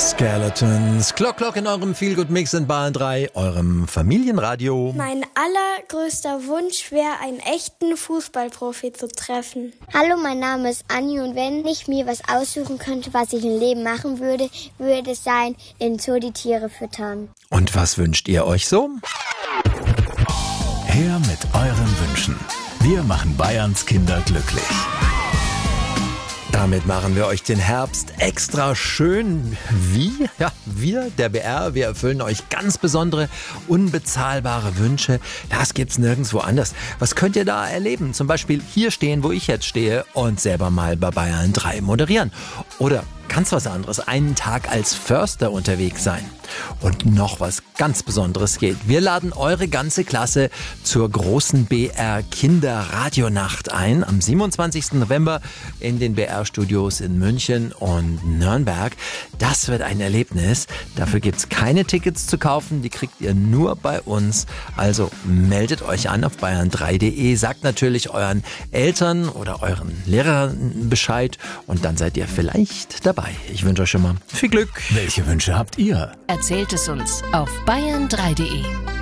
Skeletons, Clock Clock in eurem Feel-Good-Mix in Bayern 3, eurem Familienradio. Mein allergrößter Wunsch wäre, einen echten Fußballprofi zu treffen. Hallo, mein Name ist Anni und wenn ich mir was aussuchen könnte, was ich im Leben machen würde, würde es sein, in Zoo die Tiere füttern. Und was wünscht ihr euch so? Her mit euren Wünschen. Wir machen Bayerns Kinder glücklich. Damit machen wir euch den Herbst extra schön. Wie? Ja, wir, der BR, wir erfüllen euch ganz besondere, unbezahlbare Wünsche. Das gibt's nirgendwo anders. Was könnt ihr da erleben? Zum Beispiel hier stehen, wo ich jetzt stehe und selber mal bei Bayern 3 moderieren. Oder ganz was anderes, einen Tag als Förster unterwegs sein. Und noch was ganz Besonderes geht. Wir laden eure ganze Klasse zur großen BR Kinderradionacht ein. Am 27. November in den BR-Studios in München und Nürnberg. Das wird ein Erlebnis. Dafür gibt's keine Tickets zu kaufen. Die kriegt ihr nur bei uns. Also meldet euch an auf bayern3.de. Sagt natürlich euren Eltern oder euren Lehrern Bescheid. Und dann seid ihr vielleicht dabei. Ich wünsche euch schon mal viel Glück. Welche Wünsche habt ihr? Erzählt es uns auf bayern3.de.